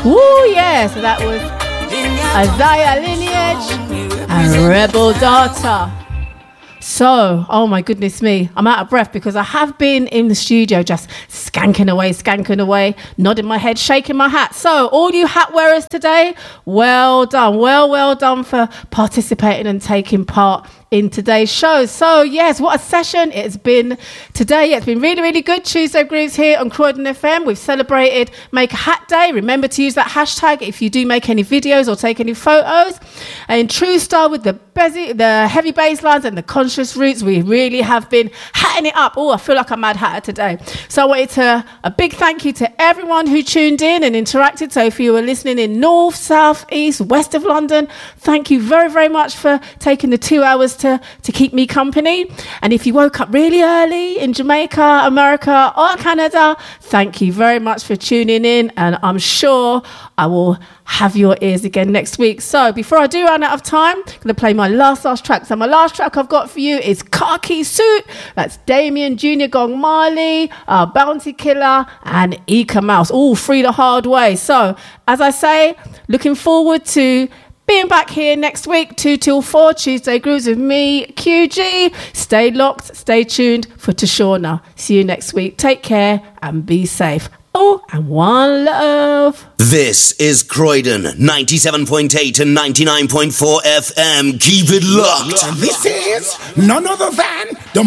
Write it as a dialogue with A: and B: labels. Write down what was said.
A: Woo, yeah. So that was Isaiah Lineage and Rebel Daughter. So, oh my goodness me, I'm out of breath because I have been in the studio just skanking away, nodding my head, shaking my hat. So, all you hat wearers today, well done. Well done for participating and taking part in today's show. So, yes, what a session it's been today. It's been really, really good. Tuesday Grooves here on Croydon FM. We've celebrated Make a Hat Day. Remember to use that hashtag if you do make any videos or take any photos. And in true style with the heavy bass lines and the conscious roots, we really have been hatting it up. Oh, I feel like a mad hatter today. So I wanted a big thank you to everyone who tuned in and interacted. So if you were listening in north, south, east, west of London, thank you very, very much for taking the 2 hours to keep me company. And if you woke up really early in Jamaica, America or Canada, thank you very much for tuning in, and I'm sure I will have your ears again next week. So before I do run out of time, I'm going to play my last track. So my last track I've got for you is Khaki Suit. That's Damien Jr. Gong Marley, Bounty Killer and Eka Mouse, all free the hard way. So as I say, looking forward to being back here next week, 2 till 4, Tuesday Grooves with me, QG. Stay locked, stay tuned for Tashona. See you next week. Take care and be safe. Oh, and one love.
B: This is Croydon, 97.8 and 99.4 FM. Keep it locked.
C: This is none other than the